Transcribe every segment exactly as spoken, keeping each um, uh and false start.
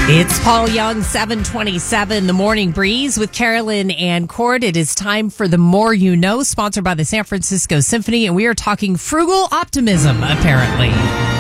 It's Paul Young, seven twenty-seven, The Morning Breeze with Carolyn and Cord. It is time for The More You Know, sponsored by the San Francisco Symphony, and we are talking frugal optimism, apparently.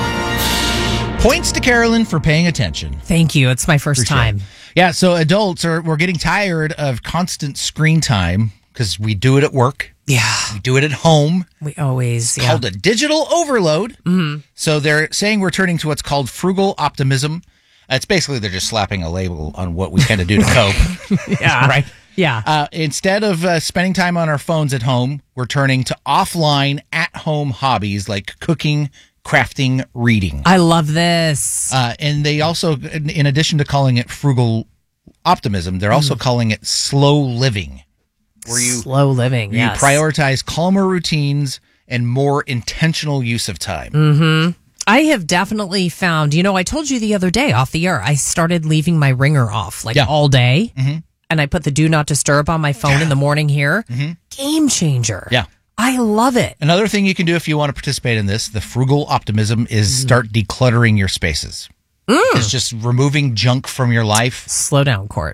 Points to Carolyn for paying attention. Thank you. It's my first Appreciate time. It. Yeah, so adults, are we're getting tired of constant screen time because we do it at work. Yeah. We do it at home. We always, It's yeah. called a digital overload. Mm-hmm. So they're saying we're turning to what's called frugal optimism. It's basically they're just slapping a label on what we tend to do to cope. Yeah. Right? Yeah. Uh, instead of uh, spending time on our phones at home, we're turning to offline, at-home hobbies like cooking, crafting, reading. I love this. Uh, and they also, in in addition to calling it frugal optimism, they're also mm. calling it slow living. Where you, slow living, you yes. prioritize calmer routines and more intentional use of time. Mm-hmm. I have definitely found, you know, I told you the other day off the air, I started leaving my ringer off like yeah. all day. Mm-hmm. And I put the do not disturb on my phone yeah. in the morning here. Mm-hmm. Game changer. Yeah. I love it. Another thing you can do if you want to participate in this, the frugal optimism, is mm. start decluttering your spaces. Mm. It's just removing junk from your life. Slow down, Court.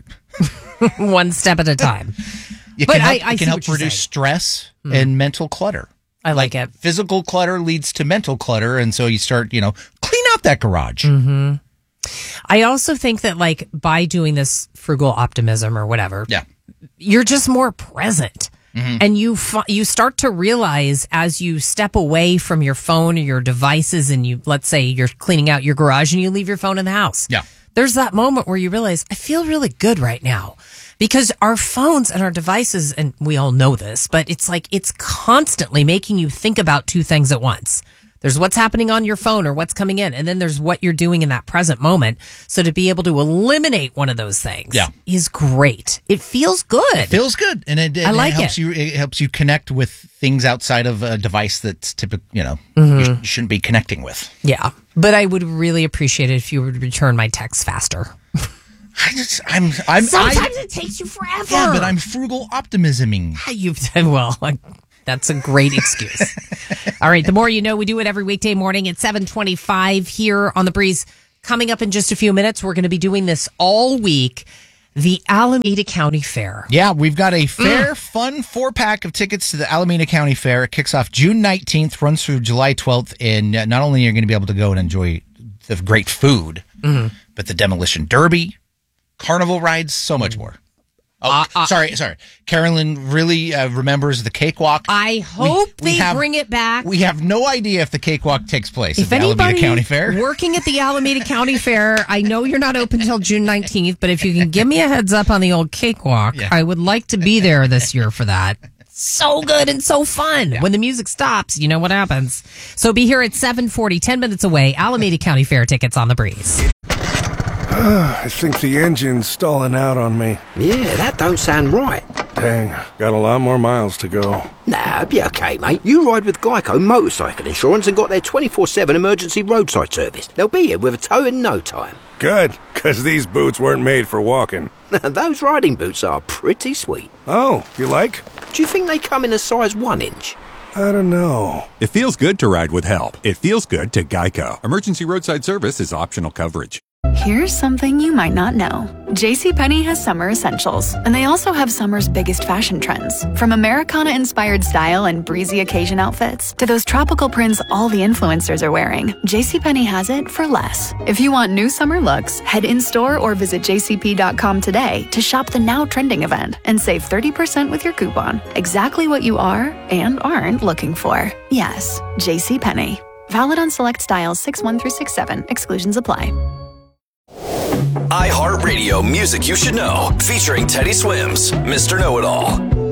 One step at a time. It but can help, I, I it can help reduce stress mm. and mental clutter. I like, like it. Physical clutter leads to mental clutter, and so you start, you know, clean out that garage. Mm-hmm. I also think that, like, by doing this frugal optimism or whatever, yeah. you're just more present. Mm-hmm. And you fu- you start to realize as you step away from your phone or your devices and you, let's say you're cleaning out your garage and you leave your phone in the house. Yeah. There's that moment where you realize, I feel really good right now. Because our phones and our devices, and we all know this, but it's like it's constantly making you think about two things at once. There's what's happening on your phone or what's coming in, and then there's what you're doing in that present moment. So to be able to eliminate one of those things yeah. is great. It feels good. It feels good, and it, it, I like it helps it. you. It helps you connect with things outside of a device that's typical. You know, mm-hmm. you, sh- you shouldn't be connecting with. Yeah, but I would really appreciate it if you would return my text faster. I just, I'm, I'm. Sometimes I, it takes you forever. Yeah, but I'm frugal optimisming. You've well, like, that's a great excuse. All right, the more you know. We do it every weekday morning at seven twenty-five here on the Breeze. Coming up in just a few minutes, we're going to be doing this all week. The Alameda County Fair. Yeah, we've got a fair, mm. fun four pack of tickets to the Alameda County Fair. It kicks off June nineteenth, runs through July twelfth, and not only are you going to be able to go and enjoy the great food, mm-hmm. but the Demolition Derby, carnival rides, so much more. Oh, uh, uh, sorry, sorry. Carolyn really uh, remembers the cakewalk. I hope we, we they have, bring it back. We have no idea if the cakewalk takes place if at the Alameda County Fair. Working at the Alameda County Fair, I know you're not open until June nineteenth, but if you can give me a heads up on the old cakewalk, yeah. I would like to be there this year for that. So good and so fun. Yeah. When the music stops, you know what happens. So be here at seven forty, ten minutes away. Alameda County Fair tickets on the Breeze. I think the engine's stalling out on me. Yeah, that don't sound right. Dang, got a lot more miles to go. Nah, be okay, mate. You ride with Geico Motorcycle Insurance and got their twenty-four seven emergency roadside service. They'll be here with a tow in no time. Good, because these boots weren't made for walking. Those riding boots are pretty sweet. Oh, you like? Do you think they come in a size one inch? I don't know. It feels good to ride with help. It feels good to Geico. Emergency roadside service is optional coverage. Here's something you might not know. JCPenney has summer essentials, and they also have summer's biggest fashion trends. From Americana-inspired style and breezy occasion outfits to those tropical prints all the influencers are wearing, JCPenney has it for less. If you want new summer looks, head in-store or visit j c p dot com today to shop the now trending event and save thirty percent with your coupon. Exactly what you are and aren't looking for. Yes, JCPenney. Valid on select styles six one through six seven. Exclusions apply. iHeartRadio Music You Should Know, featuring Teddy Swims, Mister Know-It-All.